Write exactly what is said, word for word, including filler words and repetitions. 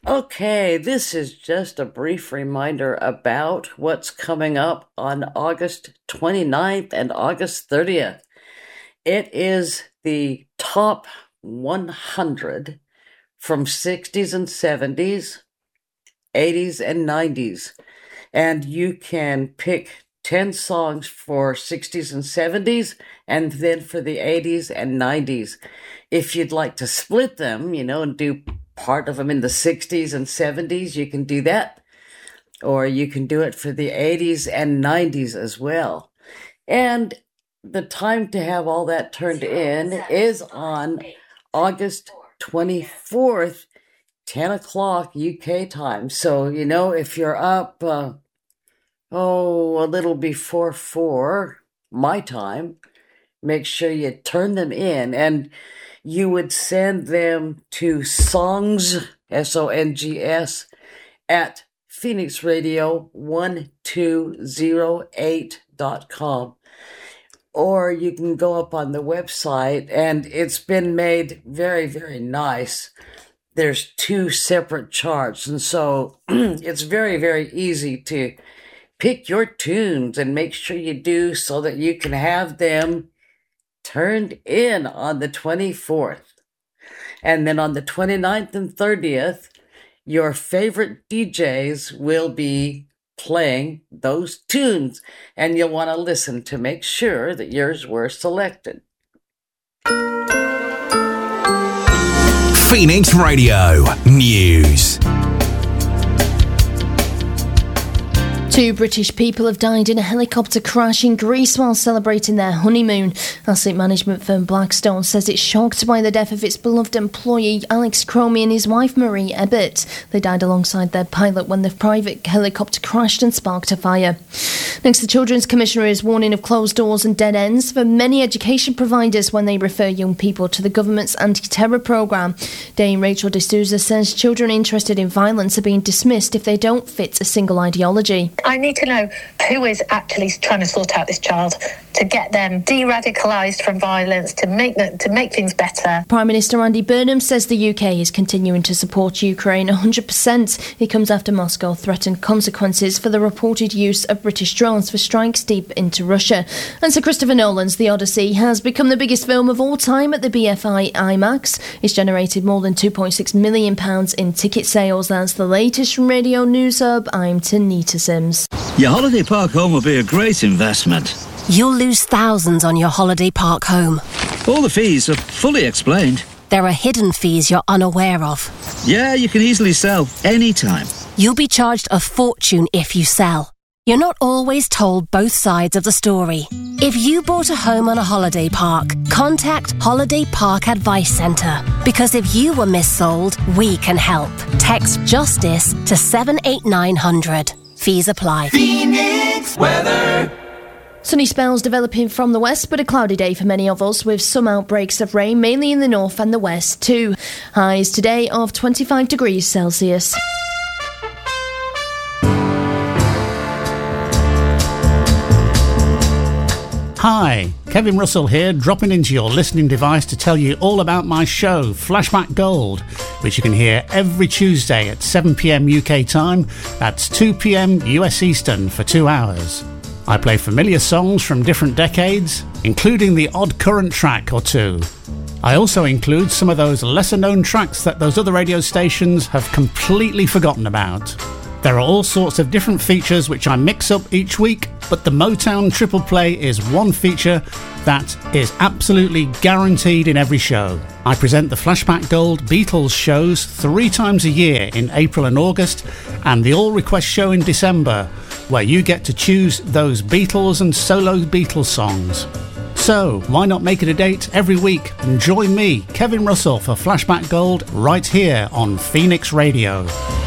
Okay, this is just a brief reminder about what's coming up on August twenty-ninth and August thirtieth. It is the top one hundred from sixties and seventies, eighties and nineties. And you can pick ten songs for sixties and seventies, and then for the eighties and nineties. If you'd like to split them, you know, and do part of them in the sixties and seventies, you can do that. Or you can do it for the eighties and nineties as well. And the time to have all that turned in is on August twenty-fourth, ten o'clock U K time. So, you know, if you're up, uh, oh, a little before four, my time, make sure you turn them in, and you would send them to songs, S O N G S, at phoenix radio one two zero eight dot com. Or you can go up on the website, and it's been made very, very nice. There's two separate charts, and so it's very, very easy to pick your tunes and make sure you do so that you can have them turned in on the twenty-fourth. And then on the twenty-ninth and thirtieth, your favorite D Js will be playing those tunes, and you'll want to listen to make sure that yours were selected. Phoenix Radio News. Two British people have died in a helicopter crash in Greece while celebrating their honeymoon. Asset management firm Blackstone says it's shocked by the death of its beloved employee Alex Cromie and his wife Marie Ebbett. They died alongside their pilot when the private helicopter crashed and sparked a fire. Next, the Children's Commissioner is warning of closed doors and dead ends for many education providers when they refer young people to the government's anti-terror programme. Dame Rachel D'Souza says children interested in violence are being dismissed if they don't fit a single ideology. I need to know who is actually trying to sort out this child to get them de-radicalised from violence, to make them, to make things better. Prime Minister Andy Burnham says the U K is continuing to support Ukraine one hundred percent. He comes after Moscow threatened consequences for the reported use of British drones for strikes deep into Russia. And Sir Christopher Nolan's The Odyssey has become the biggest film of all time at the B F I IMAX. It's generated more than two point six million pounds in ticket sales. That's the latest from Radio News Hub. I'm Tanita Sims. Your holiday park home will be a great investment. You'll lose thousands on your holiday park home. All the fees are fully explained. There are hidden fees you're unaware of. Yeah, you can easily sell anytime. You'll be charged a fortune if you sell. You're not always told both sides of the story. If you bought a home on a holiday park, contact Holiday Park Advice Centre. Because if you were missold, we can help. Text JUSTICE to seven eight nine hundred. Fees apply. Phoenix weather. Sunny spells developing from the west, but a cloudy day for many of us, with some outbreaks of rain, mainly in the north and the west too. Highs today of twenty-five degrees Celsius. Hi, Kevin Russell here, dropping into your listening device to tell you all about my show, Flashback Gold, which you can hear every Tuesday at seven p.m. U K time. That's two p.m. U S Eastern for two hours. I play familiar songs from different decades, including the odd current track or two. I also include some of those lesser-known tracks that those other radio stations have completely forgotten about. There are all sorts of different features which I mix up each week, but the Motown Triple Play is one feature that is absolutely guaranteed in every show. I present the Flashback Gold Beatles shows three times a year in April and August, and the All Request show in December, where you get to choose those Beatles and solo Beatles songs. So, why not make it a date every week and join me, Kevin Russell, for Flashback Gold right here on Phoenix Radio.